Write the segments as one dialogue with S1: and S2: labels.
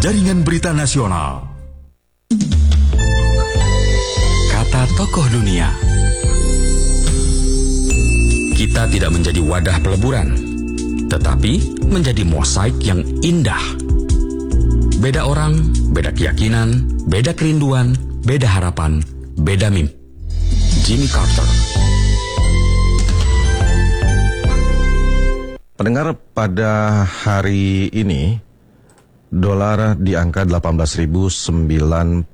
S1: Jaringan Berita Nasional. Kata tokoh dunia. Kita tidak menjadi wadah peleburan, tetapi menjadi mosaik yang indah. Beda orang, beda keyakinan, beda kerinduan, beda harapan, beda mimpi. Jimmy Carter.
S2: Pendengar, pada hari ini dolar di angka 18.095,70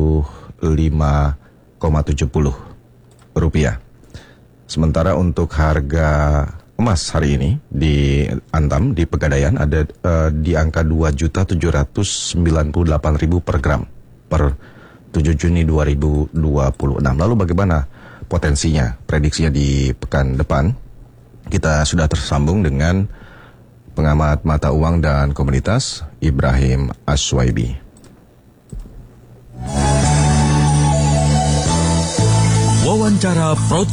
S2: rupiah. Sementara untuk harga emas hari ini di Antam, di Pegadaian, ada di angka 2.798.000 per gram per 7 Juni 2026. Lalu bagaimana potensinya, prediksinya di pekan depan? Kita sudah tersambung dengan pengamat mata uang dan komoditas Ibrahim Aswaibi.
S1: Wawancara Pro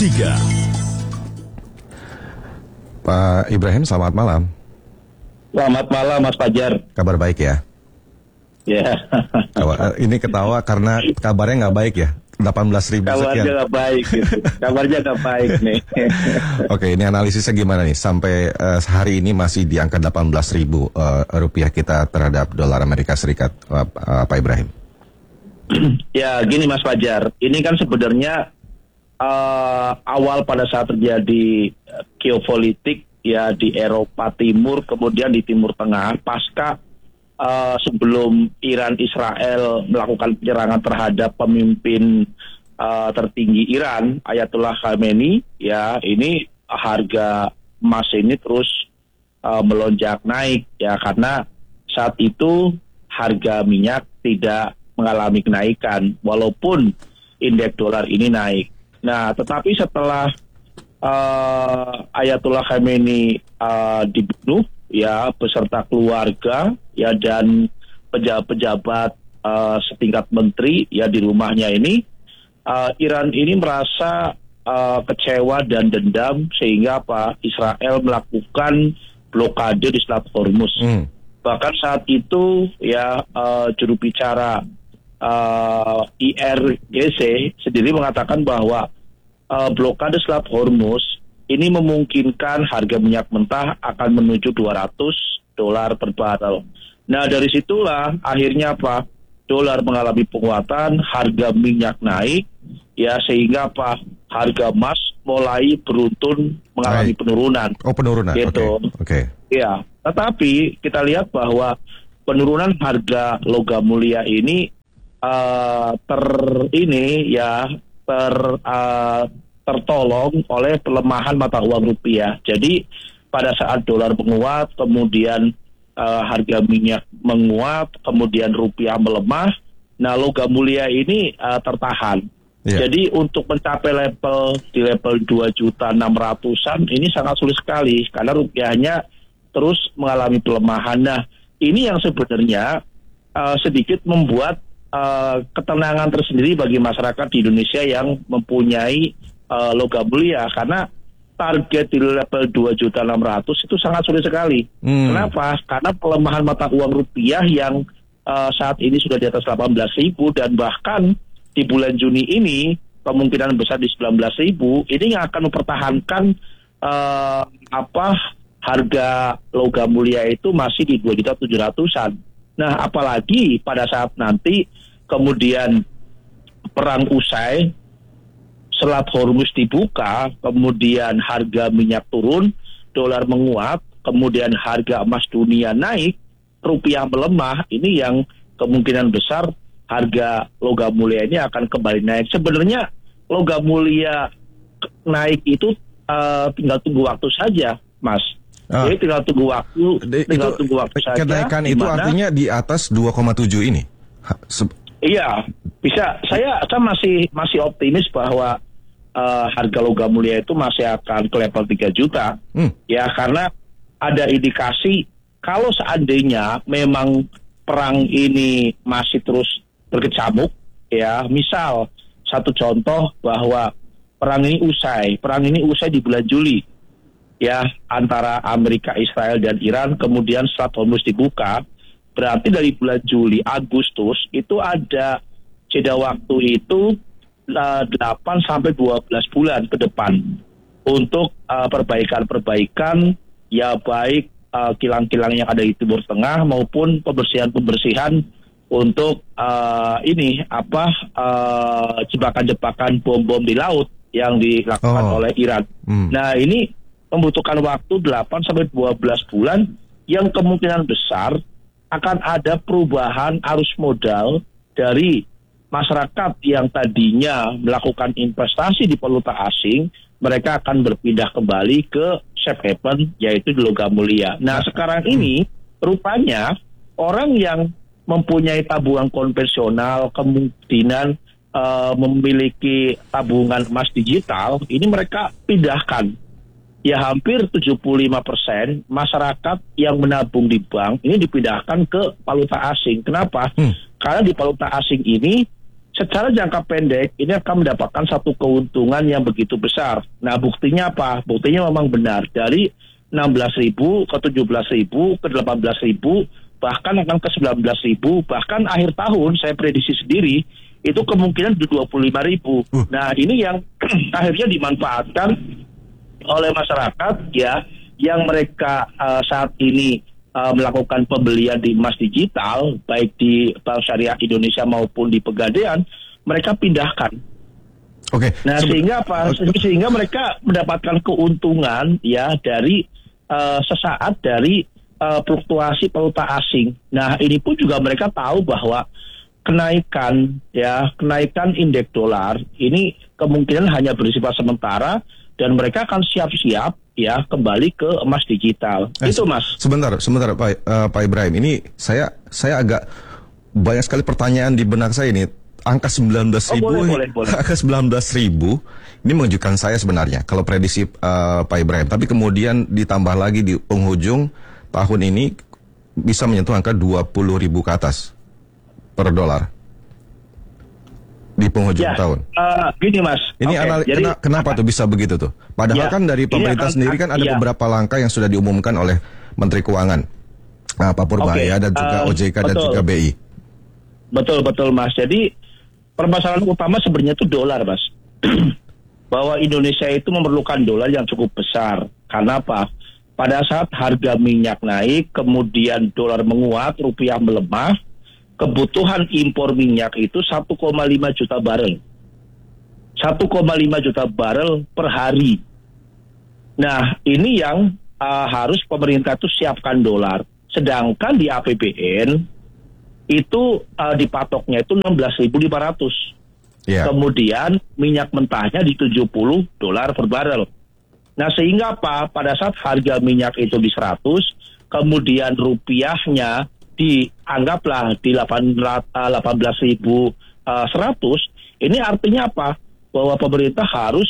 S1: 3.
S2: Pak Ibrahim, selamat malam.
S3: Selamat malam, Mas Fajar.
S2: Kabar baik ya?
S3: Ya.
S2: Ini ketawa karena kabarnya nggak baik ya? 18.000 sekian.
S3: Kabarnya nggak baik gitu. Kabarnya nggak baik nih.
S2: Oke, ini analisisnya gimana nih? Sampai hari ini masih di angka 18.000 rupiah kita terhadap dolar Amerika Serikat, Pak Ibrahim.
S3: Ya, gini Mas Fajar. Ini kan sebenarnya awal pada saat terjadi geopolitik ya di Eropa Timur, kemudian di Timur Tengah, pasca sebelum Iran Israel melakukan penyerangan terhadap pemimpin tertinggi Iran, Ayatollah Khamenei, ya ini harga emas ini terus melonjak naik ya, karena saat itu harga minyak tidak mengalami kenaikan walaupun indeks dolar ini naik. Nah, tetapi setelah Ayatollah Khamenei dibunuh ya beserta keluarga ya dan pejabat-pejabat setingkat menteri ya di rumahnya ini, Iran ini merasa kecewa dan dendam sehingga Israel melakukan blokade di Selat Hormuz. Bahkan saat itu ya juru bicara IRGC sendiri mengatakan bahwa blokade Selat Hormuz ini memungkinkan harga minyak mentah akan menuju $200 per barel. Nah, dari situlah akhirnya dolar mengalami penguatan, harga minyak naik, ya sehingga harga emas mulai beruntun mengalami penurunan.
S2: Oh, penurunan.
S3: Gitu.
S2: Oke.
S3: Ya, tetapi kita lihat bahwa penurunan harga logam mulia ini tertolong oleh pelemahan mata uang rupiah. Jadi pada saat dolar menguat, kemudian harga minyak menguat, kemudian rupiah melemah, nah logam mulia ini tertahan. Yeah. Jadi untuk mencapai level 2.600.000-an ini sangat sulit sekali karena rupiahnya terus mengalami pelemahan. Nah, ini yang sebenarnya sedikit membuat ketenangan tersendiri bagi masyarakat di Indonesia yang mempunyai logam mulia, karena target di level 2.600.000 itu sangat sulit sekali. Kenapa? Karena pelemahan mata uang rupiah yang saat ini sudah di atas 18.000 dan bahkan di bulan Juni ini kemungkinan besar di 19.000, ini yang akan mempertahankan harga logam mulia itu masih di 2.700.000-an. Nah, apalagi pada saat nanti kemudian perang usai, Selat Hormuz dibuka, kemudian harga minyak turun, dolar menguat, kemudian harga emas dunia naik, rupiah melemah, ini yang kemungkinan besar harga logam mulia ini akan kembali naik. Sebenarnya logam mulia naik itu tinggal tunggu waktu saja, Mas. Jadi tinggal tunggu waktu saja.
S2: Kenaikan itu artinya di atas 2,7 ini?
S3: Iya, bisa. Saya masih optimis bahwa harga logam mulia itu masih akan ke level 3 juta. Ya, karena ada indikasi kalau seandainya memang perang ini masih terus berkecamuk, ya, misal satu contoh bahwa perang ini usai di bulan Juli, ya, antara Amerika, Israel dan Iran, kemudian Selat Hormuz dibuka, Berarti dari bulan Juli, Agustus itu ada jeda waktu itu 8 sampai 12 bulan ke depan untuk perbaikan-perbaikan ya baik kilang-kilang yang ada di Timur Tengah maupun pembersihan-pembersihan untuk jebakan-jebakan bom-bom di laut yang dilakukan oleh Iran. Nah, ini membutuhkan waktu 8 sampai 12 bulan yang kemungkinan besar akan ada perubahan arus modal dari masyarakat yang tadinya melakukan investasi di valuta asing, mereka akan berpindah kembali ke safe haven, yaitu di logam mulia. Nah, sekarang ini rupanya orang yang mempunyai tabungan konvensional, kemungkinan memiliki tabungan emas digital, ini mereka pindahkan. Ya, hampir 75% masyarakat yang menabung di bank ini dipindahkan ke valuta asing. Kenapa? Karena di valuta asing ini secara jangka pendek ini akan mendapatkan satu keuntungan yang begitu besar. Nah, buktinya apa? Buktinya memang benar. Dari 16.000 ke 17.000 ke 18.000 bahkan akan ke 19.000, bahkan akhir tahun saya prediksi sendiri itu kemungkinan di 25.000. Nah, ini yang akhirnya dimanfaatkan oleh masyarakat ya, yang mereka saat ini melakukan pembelian di emas digital baik di Bank Syariah Indonesia maupun di Pegadaian, mereka pindahkan.
S2: Oke.
S3: Nah, sehingga apa? Sehingga mereka mendapatkan keuntungan ya dari sesaat dari fluktuasi valuta asing. Nah, ini pun juga mereka tahu bahwa kenaikan indeks dolar ini kemungkinan hanya bersifat sementara dan mereka akan siap-siap ya kembali ke emas digital. Itu, Mas.
S2: Sebentar Pak Ibrahim. Ini saya agak banyak sekali pertanyaan di benak saya ini. Angka 19.000, angka 19.000 ini mengejutkan saya sebenarnya kalau prediksi Pak Ibrahim. Tapi kemudian ditambah lagi di penghujung tahun ini bisa menyentuh angka 20.000 ke atas per dolar di penghujung tahun.
S3: Gini, Mas.
S2: Ini kenapa tuh bisa begitu tuh? Padahal kan dari pemerintah sendiri kan ada beberapa langkah yang sudah diumumkan oleh Menteri Keuangan, Pak Purbaya dan juga OJK dan juga BI.
S3: Betul, Mas. Jadi permasalahan utama sebenarnya itu dolar, Mas. Bahwa Indonesia itu memerlukan dolar yang cukup besar. Karena apa? Pada saat harga minyak naik, kemudian dolar menguat, rupiah melemah, kebutuhan impor minyak itu 1,5 juta barel. 1,5 juta barel per hari. Nah, ini yang harus pemerintah itu siapkan dolar. Sedangkan di APBN itu dipatoknya itu 16.500. Yeah. Kemudian minyak mentahnya di $70 per barel. Nah, sehingga apa? Pada saat harga minyak itu di 100, kemudian rupiahnya dianggaplah di 18.100, ini artinya apa? Bahwa pemerintah harus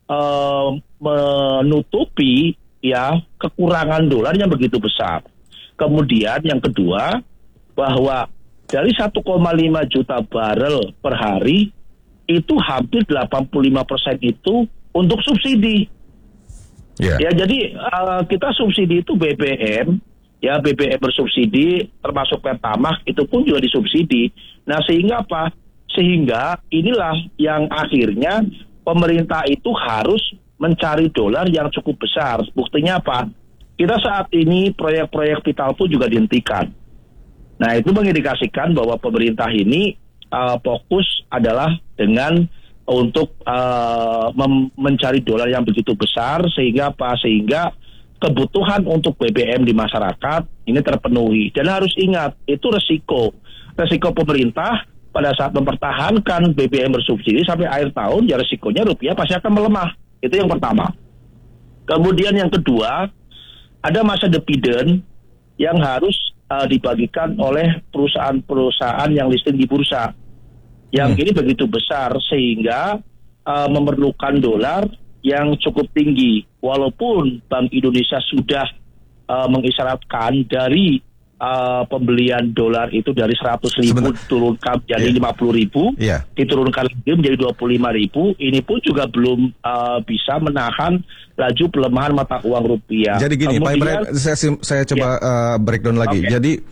S3: menutupi ya kekurangan dolar yang begitu besar. Kemudian yang kedua, bahwa dari 1,5 juta barel per hari itu hampir 85% itu untuk subsidi. Yeah. Ya, jadi kita subsidi itu BBM, ya BBM bersubsidi, termasuk Pertamax itu pun juga disubsidi. Nah, sehingga apa? Sehingga inilah yang akhirnya pemerintah itu harus mencari dolar yang cukup besar. Buktinya apa? Kita saat ini proyek-proyek vital pun juga dihentikan. Nah, itu mengindikasikan bahwa pemerintah ini fokus adalah dengan untuk mencari dolar yang begitu besar, sehingga apa? Sehingga kebutuhan untuk BBM di masyarakat ini terpenuhi. Dan harus ingat, itu resiko pemerintah pada saat mempertahankan BBM bersubsidi sampai akhir tahun, ya resikonya rupiah pasti akan melemah. Itu yang pertama. Kemudian yang kedua, ada masa dividen yang harus dibagikan oleh perusahaan-perusahaan yang listing di bursa. Yang ini begitu besar sehingga memerlukan dolar yang cukup tinggi. Walaupun Bank Indonesia sudah mengisyaratkan dari pembelian dolar itu dari 100.000 diturunkan jadi 50.000, diturunkan lagi menjadi 25.000. Ini pun juga belum bisa menahan laju pelemahan mata uang rupiah.
S2: Jadi gini, Pak Ibrahim, saya coba breakdown lagi. Jadi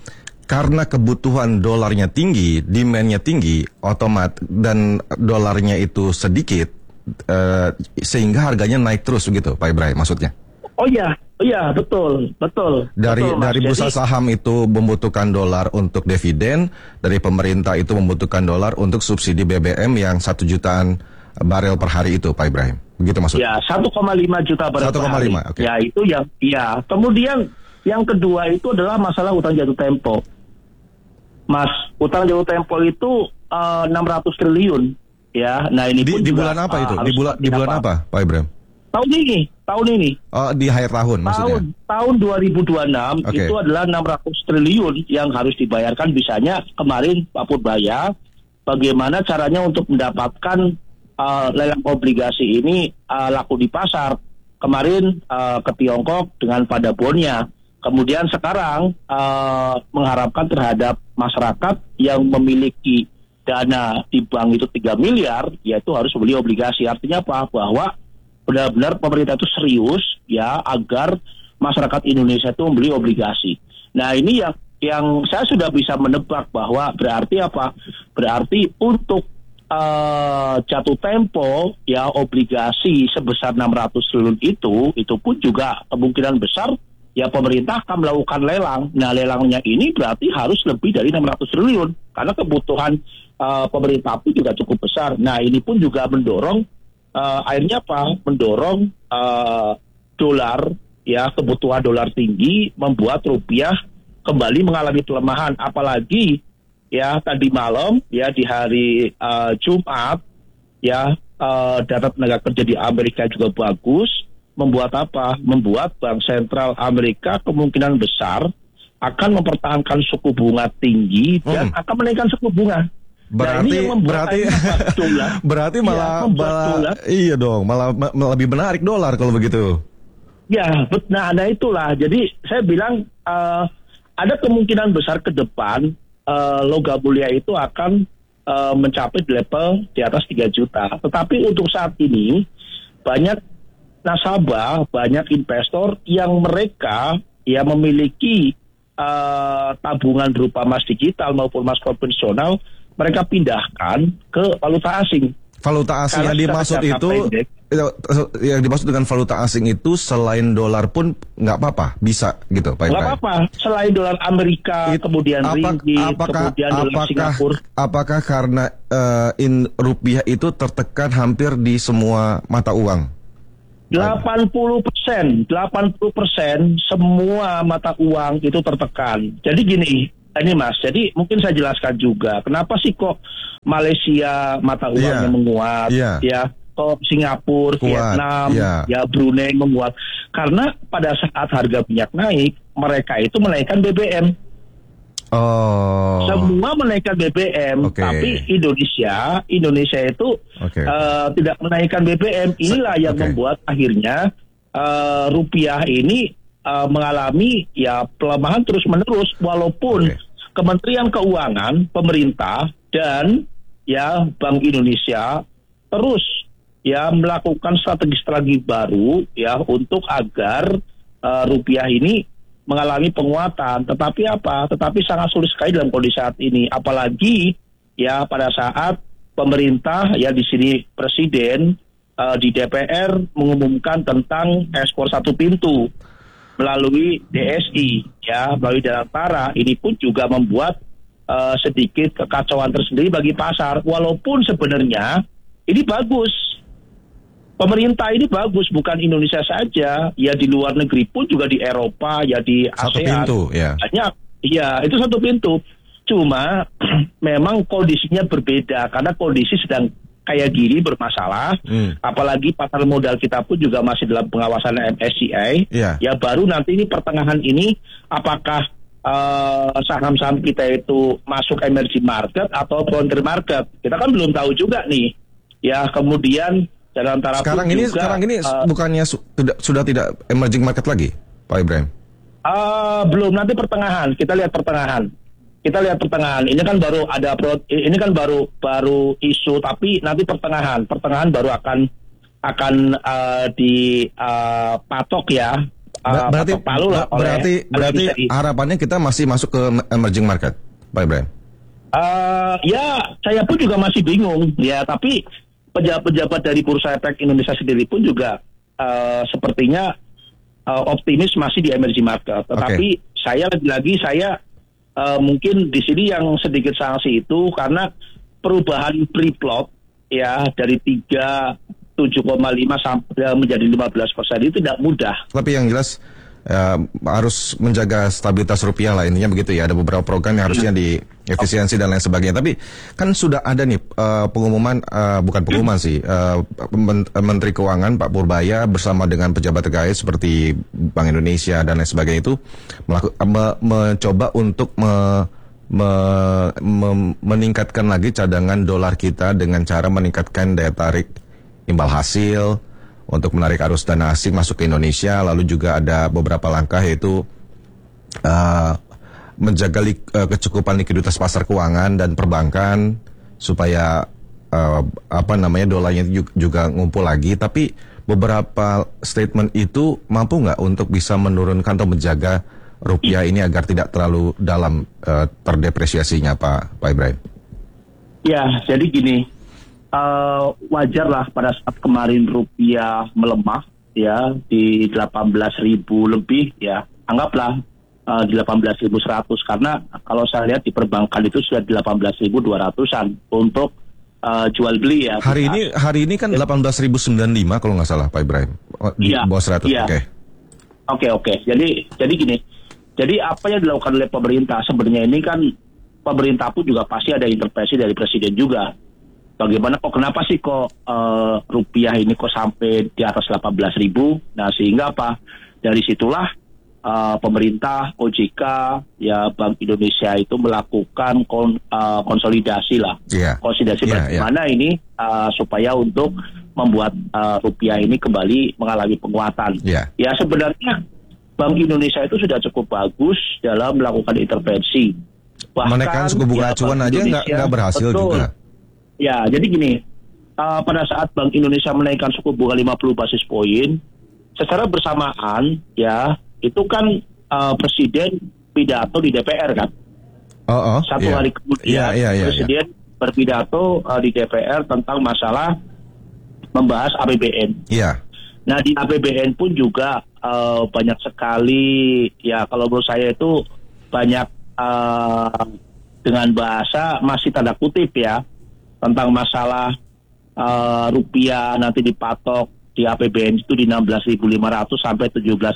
S2: karena kebutuhan dolarnya tinggi, demand-nya tinggi, dan dolarnya itu sedikit, sehingga harganya naik terus gitu, Pak Ibrahim maksudnya.
S3: Oh iya, betul.
S2: Dari
S3: Betul, Mas.
S2: bursa
S3: Jadi,
S2: saham itu membutuhkan dolar untuk dividen, dari pemerintah itu membutuhkan dolar untuk subsidi BBM yang 1 jutaan barel per hari itu, Pak Ibrahim. Begitu maksudnya?
S3: ya 1,5 juta barel per hari.
S2: 1,5, oke.
S3: Ya itu kemudian yang kedua itu adalah masalah utang jatuh tempo. Mas, utang jatuh tempo itu 600 triliun ya. Nah, ini pun
S2: Di
S3: juga,
S2: bulan apa itu?
S3: harus
S2: Di bulan apa, Pak Ibrahim?
S3: Tahun ini.
S2: Oh, di akhir tahun maksudnya?
S3: Tahun 2026
S2: Oke.
S3: itu adalah 600 triliun yang harus dibayarkan. Bisanya kemarin Pak Purbaya bagaimana caranya untuk mendapatkan lelang obligasi ini laku di pasar. Kemarin ke Tiongkok dengan pada bonnya. Kemudian sekarang mengharapkan terhadap masyarakat yang memiliki dana di bank itu 3 miliar, yaitu harus beli obligasi. Artinya apa? Bahwa benar-benar pemerintah itu serius ya agar masyarakat Indonesia itu membeli obligasi. Nah, ini yang saya sudah bisa menebak bahwa berarti apa? Berarti untuk jatuh tempo ya obligasi sebesar 600 triliun itu pun juga kemungkinan besar ya pemerintah akan melakukan lelang. Nah, lelangnya ini berarti harus lebih dari 600 triliun karena kebutuhan pemerintah pun juga cukup besar. Nah, ini pun juga mendorong akhirnya apa? Mendorong dolar ya, kebutuhan dolar tinggi membuat rupiah kembali mengalami pelemahan. Apalagi ya tadi malam ya di hari Jumat ya data tenaga kerja di Amerika juga bagus, membuat apa? Membuat Bank Sentral Amerika kemungkinan besar akan mempertahankan suku bunga tinggi dan akan menaikkan suku bunga.
S2: Berarti malah iya dong, malah lebih menarik dolar kalau begitu.
S3: Ya, nah itulah. Jadi saya bilang ada kemungkinan besar ke depan logam mulia itu akan mencapai level di atas 3 juta. Tetapi untuk saat ini banyak nasabah, banyak investor yang mereka ya memiliki tabungan berupa emas digital maupun emas konvensional, mereka pindahkan ke valuta asing.
S2: Valuta asing yang dimaksud itu, yang dimaksud dengan valuta asing itu selain dolar pun nggak apa-apa, bisa gitu, Pak Ibrahim?
S3: Nggak apa-apa, selain dolar Amerika, kemudian ringgit, kemudian dolar Singapura.
S2: Apakah karena rupiah itu tertekan hampir di semua mata uang?
S3: 80% semua mata uang itu tertekan. Jadi gini, ini Mas, jadi mungkin saya jelaskan juga kenapa sih kok Malaysia mata uangnya menguat, ya, kok Singapura, Vietnam, ya Brunei menguat. Karena pada saat harga minyak naik, mereka itu menaikkan BBM. Semua menaikkan BBM, tapi Indonesia itu tidak menaikkan BBM. Inilah yang membuat akhirnya rupiah ini mengalami ya pelemahan terus-menerus, walaupun Kementerian Keuangan, pemerintah dan ya Bank Indonesia terus ya melakukan strategi-strategi baru ya untuk agar rupiah ini mengalami penguatan. Tetapi apa? Tetapi sangat sulit sekali dalam kondisi saat ini. Apalagi ya pada saat pemerintah ya di sini presiden di DPR mengumumkan tentang ekspor satu pintu melalui DSI ya, melalui Dirgantara. Ini pun juga membuat sedikit kekacauan tersendiri bagi pasar. Walaupun sebenarnya ini bagus. Pemerintah ini bagus, bukan Indonesia saja, ya di luar negeri pun juga di Eropa, ya di ASEAN.
S2: Satu pintu, ya.
S3: Banyak, ya itu satu pintu. Cuma memang kondisinya berbeda karena kondisi sedang kayak gini bermasalah. Apalagi pasar modal kita pun juga masih dalam pengawasan MSCI. Ya baru nanti ini pertengahan ini apakah saham-saham kita itu masuk emerging market atau frontier market? Kita kan belum tahu juga nih. Ya kemudian sekarang
S2: ini bukannya sudah tidak emerging market lagi, Pak Ibrahim?
S3: Belum, nanti pertengahan. Kita lihat pertengahan. Ini kan baru ada baru isu, tapi nanti pertengahan baru akan dipatok ya
S2: Berarti
S3: patok palu lah oleh
S2: berarti
S3: LPCI.
S2: harapannya kita masih masuk ke emerging market, Pak Ibrahim.
S3: Ya, saya pun juga masih bingung ya, tapi pejabat-pejabat dari Bursa Efek Indonesia sendiri pun juga sepertinya optimis masih di emerging market. Tetapi saya lagi-lagi mungkin di sini yang sedikit sanksi itu karena perubahan free float ya dari 7,5 sampai menjadi 15% itu tidak mudah.
S2: Tapi yang jelas harus menjaga stabilitas rupiah lah, intinya begitu ya. Ada beberapa program yang harusnya di efisiensi dan lain sebagainya. Tapi kan sudah ada nih pengumuman, bukan pengumuman sih, Menteri Keuangan Pak Purbaya bersama dengan pejabat terkait seperti Bank Indonesia dan lain sebagainya itu mencoba untuk meningkatkan lagi cadangan dolar kita dengan cara meningkatkan daya tarik imbal hasil untuk menarik arus dana asing masuk ke Indonesia. Lalu juga ada beberapa langkah yaitu menjaga kecukupan likuiditas pasar keuangan dan perbankan supaya dolarnya juga ngumpul lagi. Tapi beberapa statement itu mampu nggak untuk bisa menurunkan atau menjaga rupiah ini agar tidak terlalu dalam terdepresiasinya, Pak Ibrahim?
S3: Ya, jadi gini. Wajar lah pada saat kemarin rupiah melemah ya di 18.000 lebih ya, anggaplah di 18.100 karena kalau saya lihat di perbankan itu sudah 18.200-an untuk jual beli ya.
S2: Hari ini kan 18.095 kalau nggak salah, Pak Ibrahim, di bawah 100.
S3: Iya. Oke. Jadi gini. Jadi apa yang dilakukan oleh pemerintah sebenarnya ini kan pemerintah pun juga pasti ada intervensi dari presiden juga. Bagaimana kenapa sih rupiah ini sampai di atas 18.000? Nah, sehingga apa? Dari situlah pemerintah, OJK, ya Bank Indonesia itu melakukan konsolidasi lah. Konsolidasi bagaimana ini supaya untuk membuat rupiah ini kembali mengalami penguatan. Ya sebenarnya Bank Indonesia itu sudah cukup bagus dalam melakukan intervensi. Bahkan
S2: menaikkan suku bunga acuan aja nggak berhasil juga.
S3: Ya, jadi gini, pada saat Bank Indonesia menaikkan suku bunga 50 basis poin, secara bersamaan, ya, itu kan Presiden pidato di DPR kan. Satu hari kemudian, Presiden berpidato di DPR tentang masalah membahas APBN. Nah, di APBN pun juga banyak sekali, ya kalau menurut saya itu banyak dengan bahasa masih tanda kutip ya, tentang masalah rupiah nanti dipatok di APBN itu di 16.500 sampai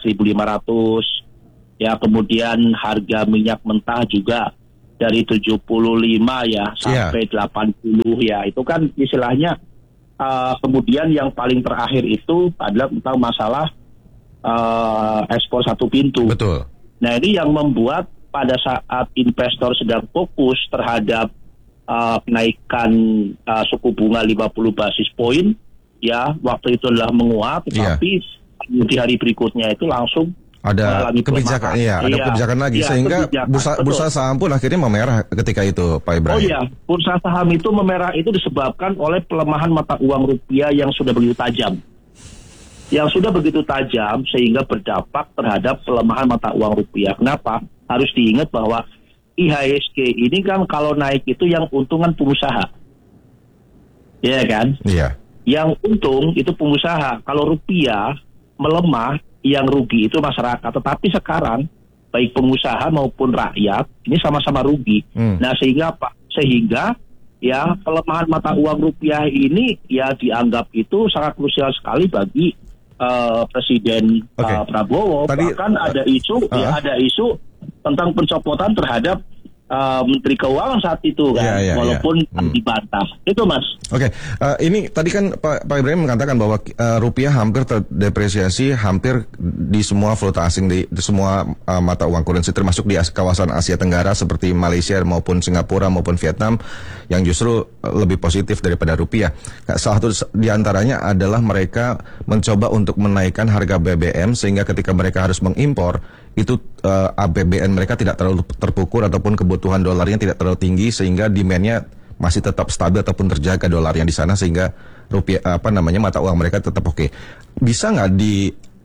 S3: 17.500. Ya, kemudian harga minyak mentah juga dari 75 ya sampai 80 ya. Itu kan istilahnya kemudian yang paling terakhir itu adalah tentang masalah ekspor satu pintu.
S2: Betul.
S3: Nah, ini yang membuat pada saat investor sedang fokus terhadap kenaikan suku bunga 50 basis poin ya, waktu itu adalah menguat, tetapi di hari berikutnya itu langsung
S2: ada kebijakan, ada kebijakan lagi sehingga bursa saham pun akhirnya memerah ketika itu, Pak Ibrahim.
S3: Bursa saham itu memerah itu disebabkan oleh pelemahan mata uang rupiah yang sudah begitu tajam. Yang sudah begitu tajam sehingga berdampak terhadap pelemahan mata uang rupiah. Kenapa? Harus diingat bahwa IHSG ini kan kalau naik itu yang untungan pengusaha, ya kan?
S2: Iya.
S3: Yang untung itu pengusaha. Kalau rupiah melemah, yang rugi itu masyarakat. Tetapi sekarang baik pengusaha maupun rakyat ini sama-sama rugi. Nah, sehingga apa? Sehingga ya pelemahan mata uang rupiah ini ya dianggap itu sangat krusial sekali bagi Presiden Prabowo. Bahkan ada isu tentang pencopotan terhadap Menteri Keuangan saat itu kan, walaupun dibantah. Itu Mas.
S2: Ini tadi kan Pak Ibrahim mengatakan bahwa rupiah hampir terdepresiasi hampir di semua valuta asing, di semua mata uang currency, termasuk di kawasan Asia Tenggara seperti Malaysia maupun Singapura maupun Vietnam yang justru lebih positif daripada rupiah. Salah satu di antaranya adalah mereka mencoba untuk menaikkan harga BBM sehingga ketika mereka harus mengimpor itu APBN mereka tidak terlalu terpukul ataupun kebutuhan dolarnya tidak terlalu tinggi sehingga demand-nya masih tetap stabil ataupun terjaga dolarnya di sana sehingga rupiah mata uang mereka tetap oke. Bisa nggak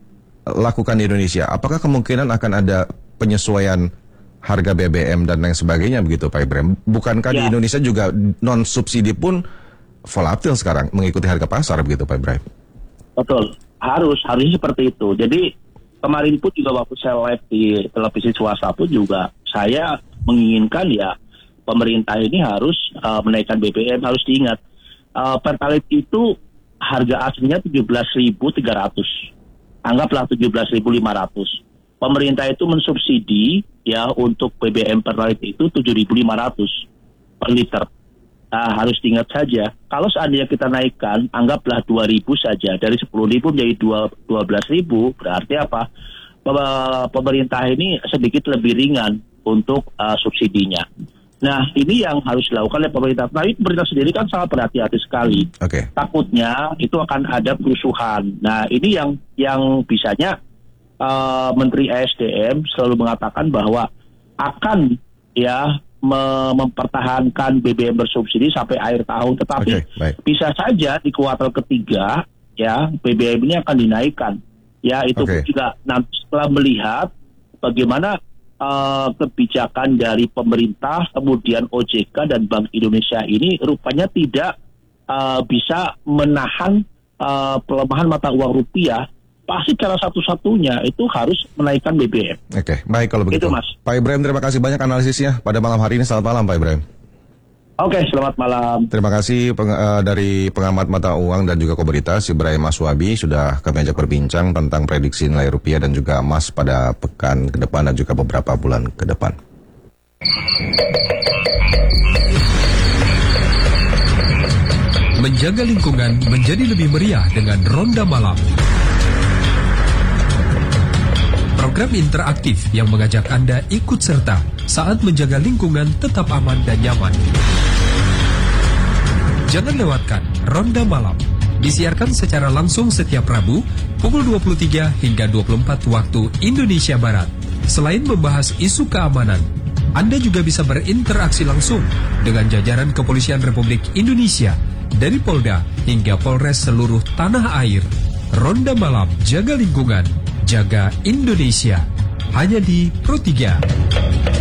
S2: lakukan di Indonesia? Apakah kemungkinan akan ada penyesuaian harga BBM dan lain sebagainya begitu Pak Ibrahim? Bukankah di Indonesia juga non subsidi pun volatil sekarang mengikuti harga pasar begitu Pak Ibrahim?
S3: Betul, harusnya seperti itu. Jadi kemarin pun juga waktu saya live di televisi swasta pun juga saya menginginkan ya pemerintah ini harus menaikkan BBM. Harus diingat Pertalite itu harga aslinya 17.300, anggaplah 17.500. Pemerintah itu mensubsidi ya untuk BBM Pertalite itu 7.500 per liter. Harus diingat saja, kalau seandainya kita naikkan, anggaplah 2.000 saja, dari 10.000 menjadi 12.000, berarti apa? Pemerintah ini sedikit lebih ringan untuk subsidinya. Nah, ini yang harus dilakukan oleh pemerintah. Tapi pemerintah sendiri kan sangat berhati-hati sekali. Takutnya itu akan ada kerusuhan. Nah, ini yang bisanya Menteri ESDM selalu mengatakan bahwa akan ya mempertahankan BBM bersubsidi sampai akhir tahun. Tetapi bisa saja di kuartal ketiga ya BBM ini akan dinaikkan. Ya, itu pun juga nanti setelah melihat bagaimana kebijakan dari pemerintah, kemudian OJK dan Bank Indonesia ini rupanya tidak bisa menahan pelemahan mata uang rupiah. Pasti cara satu-satunya itu harus menaikkan BBM.
S2: Baik kalau begitu.
S3: Itu, Mas.
S2: Pak Ibrahim, terima kasih banyak analisisnya pada malam hari ini. Selamat malam Pak Ibrahim.
S3: Selamat malam.
S2: Terima kasih dari pengamat mata uang dan juga komoditas Ibrahim Aswabi sudah kami ajak berbincang tentang prediksi nilai rupiah dan juga emas pada pekan ke depan dan juga beberapa bulan ke depan.
S4: Menjaga lingkungan menjadi lebih meriah dengan Ronda Malam. Program interaktif yang mengajak Anda ikut serta saat menjaga lingkungan tetap aman dan nyaman. Jangan lewatkan Ronda Malam. Disiarkan secara langsung setiap Rabu pukul 23 hingga 24 waktu Indonesia Barat. Selain membahas isu keamanan, Anda juga bisa berinteraksi langsung dengan jajaran Kepolisian Republik Indonesia dari Polda hingga Polres seluruh tanah air. Ronda Malam, jaga lingkungan, jaga Indonesia. Hanya di Pro 3.